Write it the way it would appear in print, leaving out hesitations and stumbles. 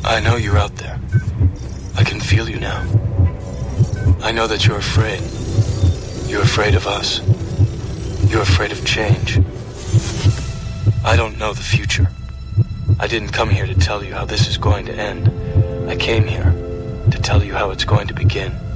I know you're out there. I can feel you now. I know that you're afraid. You're afraid of us. You're afraid of change. I don't know the future. I didn't come here to tell you how this is going to end. I came here to tell you how it's going to begin.